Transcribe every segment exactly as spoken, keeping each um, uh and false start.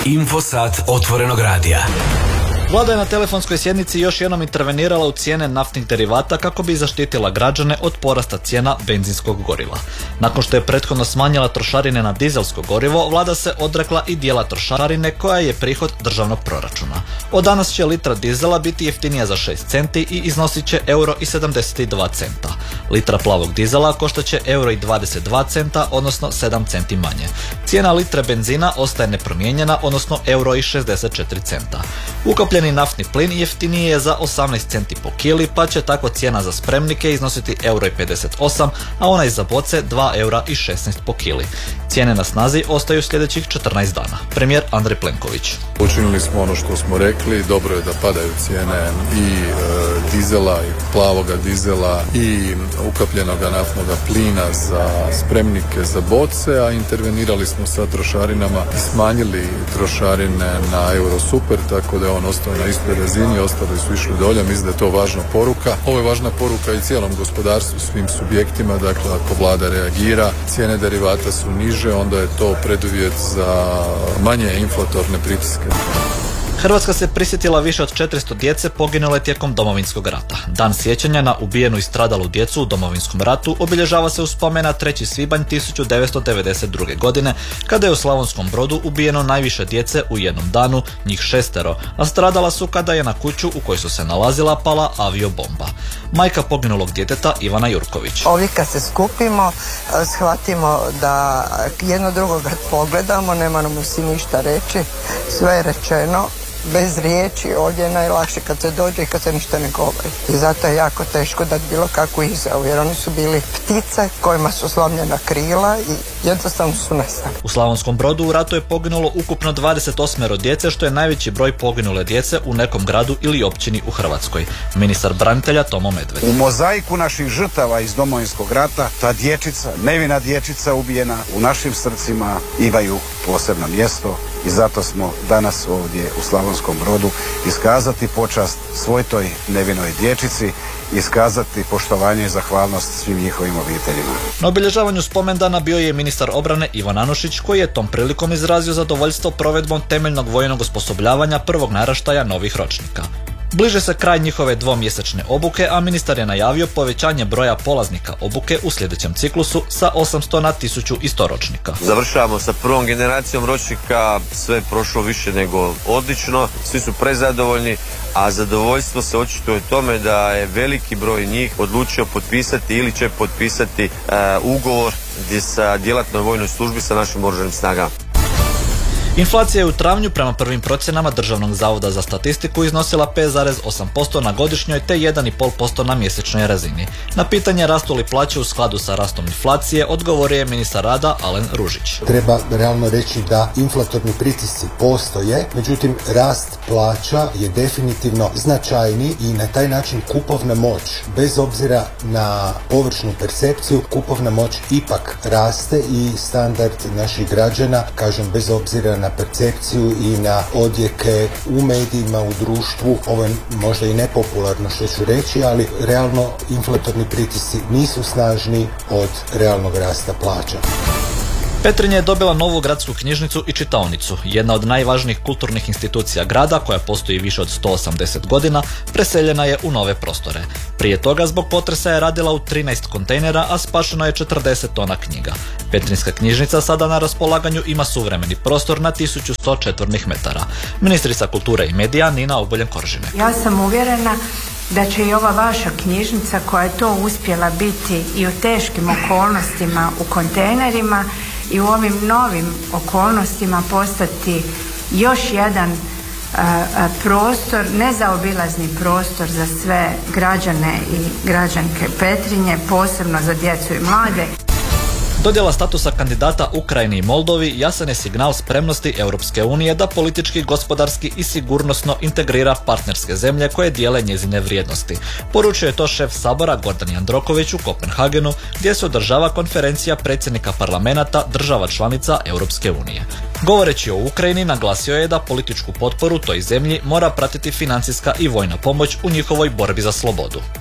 Infosat otvorenog radija. Vlada je na telefonskoj sjednici još jednom intervenirala u cijene naftnih derivata kako bi zaštitila građane od porasta cijena benzinskog goriva. Nakon što je prethodno smanjila trošarine na dizelsko gorivo, vlada se odrekla i dijela trošarine koja je prihod državnog proračuna. Od danas će litra dizela biti jeftinija za šest centi i iznosit će euro i sedamdeset dva centa. Litra plavog dizela koštat će euro i dvadeset dva centa, odnosno sedam centi manje. Cijena litre benzina ostaje nepromijenjena, odnosno euro i šezdeset četiri centa. Ukapljeni naftni plin jeftiniji je za osamnaest centi po kili, pa će tako cijena za spremnike iznositi euro i pedeset osam, a onaj za boce dva eura i šesnaest po kili. Cijene na snazi ostaju sljedećih četrnaest dana. Premijer Andrej Plenković. Učinili smo ono što smo rekli, dobro je da padaju cijene i e, dizela i plavoga dizela i ukapljenoga naftnoga plina za spremnike za boce, a intervenirali smo sa trošarinama i smanjili trošarine na Eurosuper, tako da je on ostao na istoj razini, ostali su išli dolje. Mislim da je to važna poruka. Ovo je važna poruka i cijelom gospodarstvu, svim subjektima. Dakle, ako vlada reagira, cijene derivata su niže, onda je to preduvjet za manje inflatorne pritiske. Hrvatska se prisjetila više od četiristo djece poginule tijekom Domovinskog rata. Dan sjećanja na ubijenu i stradalu djecu u Domovinskom ratu obilježava se u spomen na treći svibanj tisuću devetsto devedeset druge. godine, kada je u Slavonskom Brodu ubijeno najviše djece u jednom danu, njih šestero, a stradala su kada je na kuću u kojoj su se nalazila pala aviobomba. Majka poginulog djeteta Ivana Jurković. Ovdje kad se skupimo, shvatimo da jedno drugoga pogledamo, ne moramo si ništa reći, sve je rečeno. Bez riječi, ovdje je najlakše kad se dođe i kad se ništa ne govori. I zato je jako teško dati bilo kakvu izjavu, jer oni su bili ptice kojima su slomljena krila i jednostavno su nestali. U Slavonskom Brodu u ratu je poginulo ukupno dvadeset osam djece, što je najveći broj poginule djece u nekom gradu ili općini u Hrvatskoj. Ministar branitelja Tomo Medved. U mozaiku naših žrtava iz Domovinskog rata, ta dječica, nevina dječica ubijena u našim srcima imaju posebno mjesto i zato smo danas ovdje u Slavonskom Brodu iskazati počast svoj toj nevinoj dječici, iskazati poštovanje i zahvalnost svim njihovim obiteljima. Na obilježavanju spomendana bio je ministar obrane Ivan Anušić, koji je tom prilikom izrazio zadovoljstvo provedbom temeljnog vojnog osposobljavanja prvog naraštaja novih ročnika. Bliže se kraj njihove dvomjesečne obuke, a ministar je najavio povećanje broja polaznika obuke u sljedećem ciklusu sa osamsto na tisuću i sto ročnika. Završavamo sa prvom generacijom ročnika, sve je prošlo više nego odlično, svi su prezadovoljni, a zadovoljstvo se očituje u tome da je veliki broj njih odlučio potpisati ili će potpisati uh, ugovor gdje sa djelatnoj vojnoj službi sa našim oružanim snagama. Inflacija je u travnju prema prvim procjenama Državnog zavoda za statistiku iznosila pet zarez osam posto na godišnjoj te jedan zarez pet posto na mjesečnoj razini. Na pitanje rastu li plaće u skladu sa rastom inflacije odgovorio je ministar rada Alen Ružić. Treba realno reći da inflatorni pritisci postoje, međutim rast plaća je definitivno značajniji i na taj način kupovna moć, bez obzira na površnu percepciju, kupovna moć ipak raste i standard naših građana, kažem bez obzira na percepciju i na odjeke u medijima, u društvu. Ovo je možda i nepopularno što ću reći, ali realno inflatorni pritisci nisu snažni od realnog rasta plaća. Petrinja je dobila novu gradsku knjižnicu i čitaonicu. Jedna od najvažnijih kulturnih institucija grada, koja postoji više od sto osamdeset godina, preseljena je u nove prostore. Prije toga zbog potresa je radila u trinaest kontejnera, a spašeno je četrdeset tona knjiga. Petrinjska knjižnica sada na raspolaganju ima suvremeni prostor na tisuću sto četvornih metara. Ministrica kulture i medija Nina Obuljen-Koržinek. Ja sam uvjerena da će i ova vaša knjižnica, koja je to uspjela biti i u teškim okolnostima u kontejnerima i u ovim novim okolnostima, postati još jedan a, a, prostor, nezaobilazni prostor za sve građane i građanke Petrinje, posebno za djecu i mlade. Dodjela statusa kandidata Ukrajini i Moldovi jasan je signal spremnosti Europske unije da politički, gospodarski i sigurnosno integrira partnerske zemlje koje dijele njezine vrijednosti. Poručio je to šef Sabora Gordan Jandroković u Kopenhagenu, gdje se održava konferencija predsjednika parlamenata država članica Europske unije. Govoreći o Ukrajini, naglasio je da političku potporu toj zemlji mora pratiti financijska i vojna pomoć u njihovoj borbi za slobodu.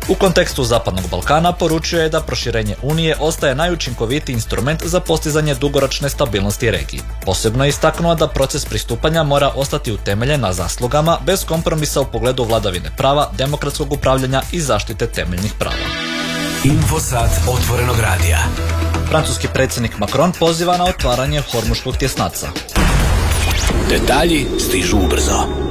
U kontekstu Zapadnog Balkana poručio je da proširenje Unije ostaje najučinkovitiji instrument za postizanje dugoročne stabilnosti regiji. Posebno je istaknuo da proces pristupanja mora ostati utemeljen na zaslugama bez kompromisa u pogledu vladavine prava, demokratskog upravljanja i zaštite temeljnih prava. Infosat otvorenog radija. Francuski predsjednik Macron poziva na otvaranje Hormuškog tjesnaca. Detalji stižu ubrzo.